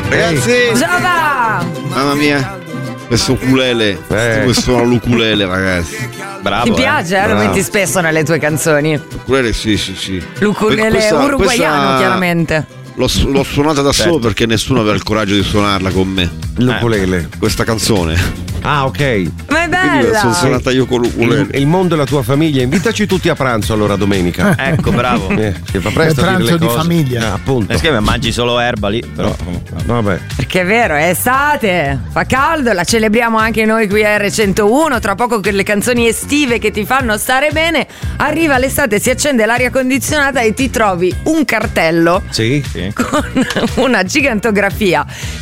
Ragazzi, Giova! mamma mia, questo ukulele, questo l'ukulele, ragazzi. Bravo. Ti piace? Lo metti spesso nelle tue canzoni. L'ukulele, sì. L'ukulele uruguaiano, chiaramente. L'ho suonata da solo perché nessuno aveva il coraggio di suonarla con me. L'ukulele. Questa canzone. Ah, ok. Ma è Quindi la sono bella! suonata io con l'ukulele. Il mondo e la tua famiglia, invitaci tutti a pranzo allora domenica. Ecco, bravo. Che fa presto È a dire pranzo le di cose. famiglia. Appunto. Che mangi solo erba lì, però. Vabbè. Perché è vero, è estate, fa caldo, la celebriamo anche noi qui a R101. Tra poco con le canzoni estive che ti fanno stare bene. Arriva l'estate, si accende l'aria condizionata e ti trovi un cartello Sì. con una gigantografia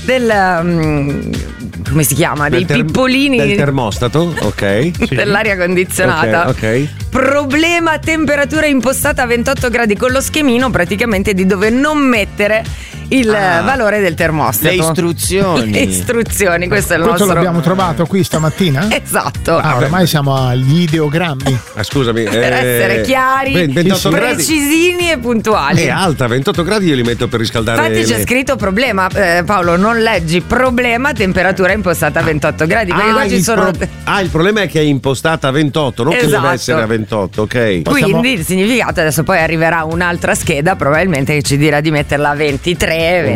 del come si chiama? Dei pippolini del termostato, ok. dell'aria condizionata. Ok. Problema temperatura impostata a 28 gradi, con lo schemino praticamente di dove non mettere il valore del termostato. Le istruzioni. Le istruzioni, questo è il Questo nostro. l'abbiamo trovato qui stamattina? Esatto. Ormai siamo agli ideogrammi. Scusami. Per essere chiari, 28 gradi. precisini e puntuali. È alta, 28 gradi io li metto per riscaldare. Infatti c'è scritto problema, Paolo, non leggi problema temperatura impostata a 28 gradi, perché qua ci sono il problema è che è impostata a 28, non che Esatto. deve essere a 28, ok. Quindi il significato, adesso poi arriverà un'altra scheda probabilmente che ci dirà di metterla a 23,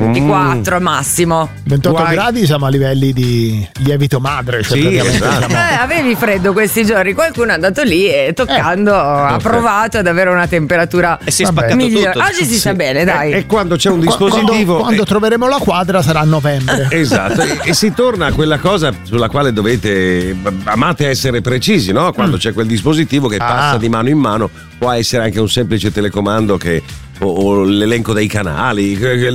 24 massimo. 28 gradi siamo a livelli di lievito madre, cioè Sì, praticamente esatto. siamo- Avevi freddo questi giorni, qualcuno è andato lì e toccando ha provato ad avere una temperatura E si è spaccato migliore. tutto. Oggi si sta bene, dai. E quando c'è un dispositivo Quando troveremo la quadra sarà a novembre. Esatto, e si torna a quella cosa sulla quale amate essere precisi, no? Quando c'è quel dispositivo che passa di mano in mano, può essere anche un semplice telecomando o l'elenco dei canali,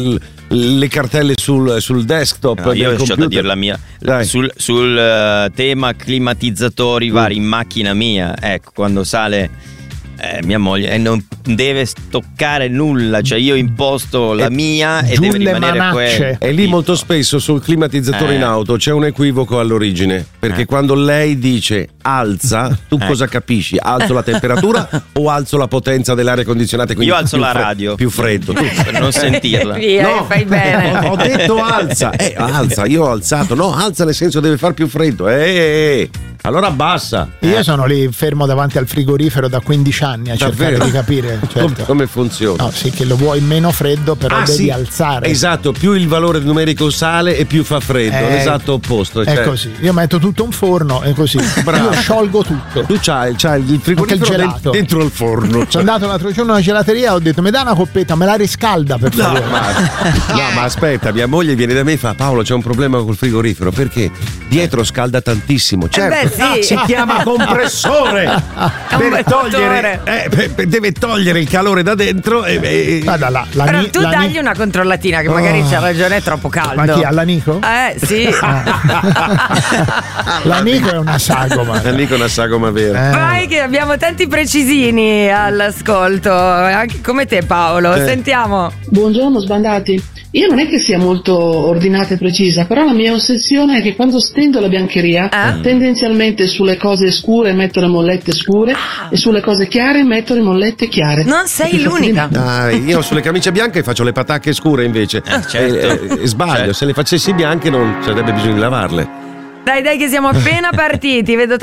le cartelle sul desktop. No, io ho del lasciato computer. dire la mia. Dai. Sul tema climatizzatori vari in macchina mia, ecco, quando sale mia moglie non deve toccare nulla, cioè io imposto la mia e giù deve le rimanere manacce. quello. E lì molto spesso sul climatizzatore in auto c'è un equivoco all'origine, perché quando lei dice alza, tu cosa capisci? Alzo la temperatura o alzo la potenza dell'aria condizionata? Quindi Io alzo più la radio. più freddo. Per non sentirla. Via, fai bene. Ho detto alza, alza, io ho alzato, no, alza nel senso deve far più freddo, allora abbassa. Io sono lì fermo davanti al frigorifero da 15 anni a cercare Davvero? di capire Come funziona? No, sì, che lo vuoi meno freddo, però devi sì, alzare. Esatto, più il valore numerico sale e più fa freddo, l'esatto opposto. È così. Io metto tutto in forno e così. Bravo. Io sciolgo tutto. Tu c'hai il Anche il frigorifero gelato. dentro il forno. Sono andato l'altro giorno alla gelateria e ho detto: mi dà una coppetta, me la riscalda per favore. Ma aspetta, mia moglie viene da me e fa: Paolo, c'è un problema col frigorifero perché dietro scalda tantissimo. Certo, beh, sì. si chiama compressore per togliere, deve togliere il calore da dentro. Guarda, Però tu dagli una controllatina che magari c'ha ragione, è troppo caldo. Ma chi, all'Anico? Sì. L'Anico è una sagoma. L'Anico è una sagoma vera. Vai che abbiamo tanti precisini all'ascolto, anche come te Paolo. Sentiamo. Buongiorno sbandati. Io non è che sia molto ordinata e precisa, però la mia ossessione è che quando stendo la biancheria, tendenzialmente sulle cose scure metto le mollette scure e sulle cose chiare metto le mollette chiare. Non sei l'unica. Dai, io sulle camicie bianche faccio le patacche scure invece. Certo. Sbaglio, Certo. se le facessi bianche non sarebbe bisogno di lavarle. Dai che siamo appena partiti, vedo